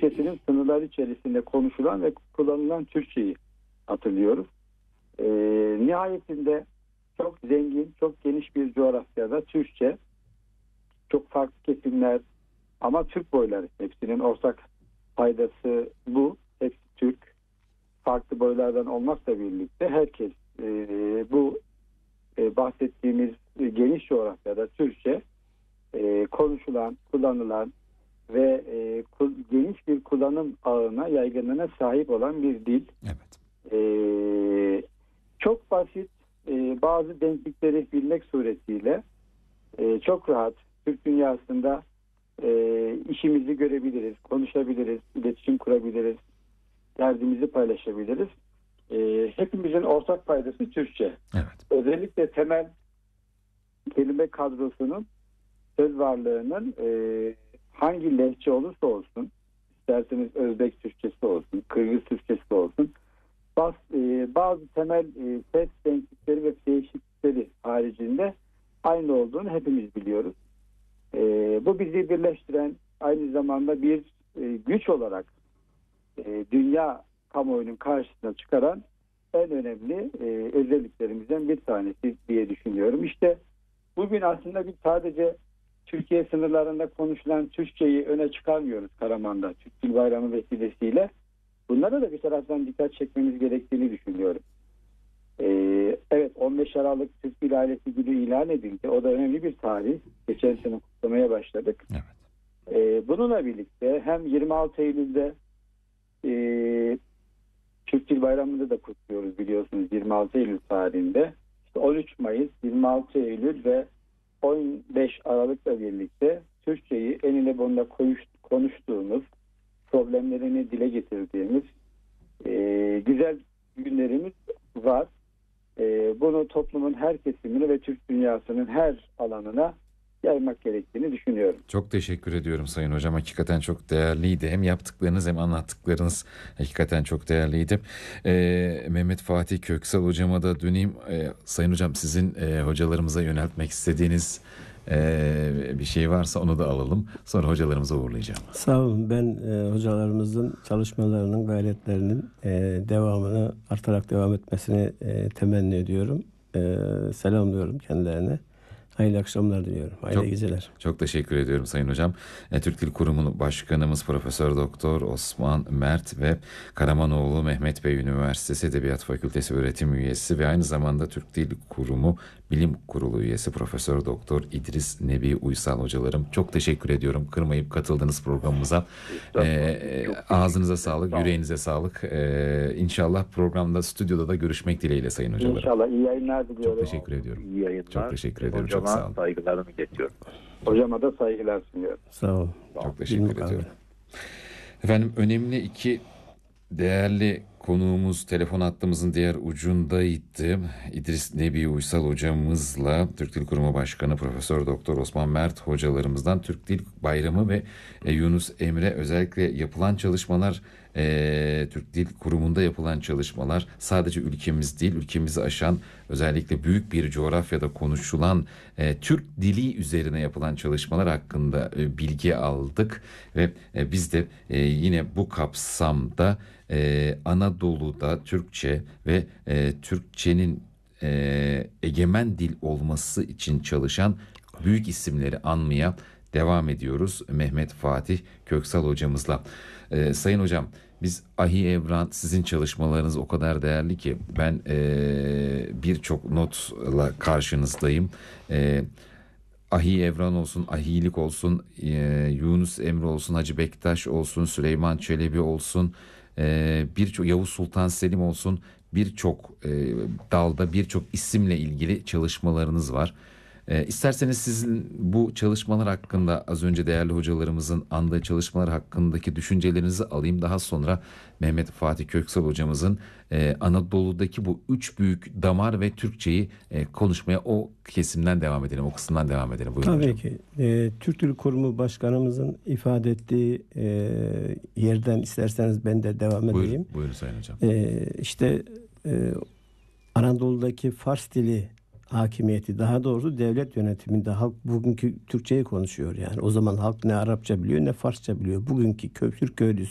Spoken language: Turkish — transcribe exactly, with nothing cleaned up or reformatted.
ülkesinin sınırları içerisinde konuşulan ve kullanılan Türkçeyi hatırlıyoruz. E, nihayetinde çok zengin, çok geniş bir coğrafyada Türkçe, çok farklı kesimler ama Türk boyları, hepsinin ortak paydası bu. Hepsi Türk, farklı boylardan olmakla birlikte herkes e, bu e, bahsettiğimiz e, geniş coğrafyada Türkçe e, konuşulan, kullanılan ve e, kul, geniş bir kullanım ağına, yaygınlığına sahip olan bir dil. Evet. E, çok basit, e, bazı denklikleri bilmek suretiyle e, çok rahat Türk dünyasında e, işimizi görebiliriz, konuşabiliriz, iletişim kurabiliriz, derdimizi paylaşabiliriz. E, hepimizin ortak paydası Türkçe. Evet. Özellikle temel kelime kadrosunun, söz varlığının e, hangi lehçe olursa olsun, isterseniz Özbek Türkçesi olsun, Kırgız Türkçesi olsun, bas, e, bazı temel e, ses denklikleri ve değişiklikleri haricinde aynı olduğunu hepimiz biliyoruz. E, bu bizi birleştiren, aynı zamanda bir e, güç olarak e, dünya kamuoyunun karşısına çıkaran en önemli e, özelliklerimizden bir tanesi diye düşünüyorum. İşte bugün aslında biz sadece Türkiye sınırlarında konuşulan Türkçeyi öne çıkarmıyoruz Karaman'da, Türk Dil Bayramı vesilesiyle. Bunlara da bir taraftan dikkat çekmemiz gerektiğini düşünüyorum. Ee, evet, on beş Aralık Türk Dil Ailesi Günü ilan edildi. O da önemli bir tarih. Geçen sene kutlamaya başladık. Evet. Ee, bununla birlikte hem yirmi altı Eylül'de e, Türk Dil Bayramı'nı da kutluyoruz biliyorsunuz, yirmi altı Eylül tarihinde. İşte on üç Mayıs, yirmi altı Eylül ve on beş Aralık'la birlikte Türkçeyi enine boyuna konuştuğumuz, problemlerini dile getirdiğimiz e, güzel günlerimiz var. E, bunu toplumun her kesimine ve Türk dünyasının her alanına yaymak gerektiğini düşünüyorum. Çok teşekkür ediyorum Sayın Hocam. Hakikaten çok değerliydi. Hem yaptıklarınız hem anlattıklarınız hakikaten çok değerliydi. Ee, Mehmet Fatih Köksal Hocama da döneyim. Ee, Sayın Hocam, sizin e, hocalarımıza yöneltmek istediğiniz e, bir şey varsa onu da alalım. Sonra hocalarımıza uğurlayacağım. Sağ olun. Ben e, hocalarımızın çalışmalarının, gayretlerinin e, devamını, artarak devam etmesini e, temenni ediyorum. E, selamlıyorum kendilerine. Hayırlı akşamlar diliyorum. Hayırlı çok, geceler. Çok teşekkür ediyorum Sayın Hocam. E, Türk Dil Kurumu Başkanımız Profesör Doktor Osman Mert ve Karamanoğlu Mehmet Bey Üniversitesi Edebiyat Fakültesi öğretim üyesi ve aynı zamanda Türk Dil Kurumu Bilim Kurulu üyesi Profesör Doktor İdris Nebi Uysal hocalarım. Çok teşekkür ediyorum. Kırmayıp katıldığınız programımıza. E, ağzınıza sağlık, yüreğinize sağlık. E, İnşallah programda, stüdyoda da görüşmek dileğiyle Sayın hocalarım. İnşallah. iyi yayınlar diliyorum. Çok teşekkür ediyorum. İyi yayınlar. Çok teşekkür ediyorum. Hocama çok sağ olun. saygılarımı iletiyorum. Hocama da saygılar sunuyorum. Sağ olun. Çok teşekkür Bilmiyorum ediyorum. abi. Efendim, önemli iki değerli konuğumuz telefon hattımızın diğer ucundaydı. İdris Nebi Uysal hocamızla Türk Dil Kurumu Başkanı Profesör Doktor Osman Mert hocalarımızdan Türk Dil Bayramı ve e, Yunus Emre, özellikle yapılan çalışmalar, e, Türk Dil Kurumu'nda yapılan çalışmalar sadece ülkemiz değil, ülkemizi aşan, özellikle büyük bir coğrafyada konuşulan e, Türk dili üzerine yapılan çalışmalar hakkında e, bilgi aldık ve e, biz de e, yine bu kapsamda e, Anadolu'da Türkçe ve e, Türkçenin e, egemen dil olması için çalışan büyük isimleri anmaya devam ediyoruz Mehmet Fatih Köksal hocamızla. Ee, Sayın hocam, biz Ahi Evran, sizin çalışmalarınız o kadar değerli ki ben e, birçok notla karşınızdayım. E, Ahi Evran olsun, Ahilik olsun, e, Yunus Emre olsun, Hacı Bektaş olsun, Süleyman Çelebi olsun, e, birçok Yavuz Sultan Selim olsun, birçok e, dalda birçok isimle ilgili çalışmalarınız var. E, isterseniz sizin bu çalışmalar hakkında, az önce değerli hocalarımızın andığı çalışmalar hakkındaki düşüncelerinizi alayım. Daha sonra Mehmet Fatih Köksal hocamızın e, Anadolu'daki bu üç büyük damar ve Türkçeyi e, konuşmaya o kesimden devam edelim, o kısımdan devam edelim. Buyurun Tabii hocam. ki. E, Türk Dil Kurumu Başkanımızın ifade ettiği e, yerden isterseniz ben de devam edeyim. Buyurun, buyurun Sayın hocam. E, işte e, Anadolu'daki Fars dili hakimiyeti, daha doğrusu devlet yönetiminde halk bugünkü Türkçeyi konuşuyor yani. O zaman halk ne Arapça biliyor ne Farsça biliyor. Bugünkü Türk köylüsü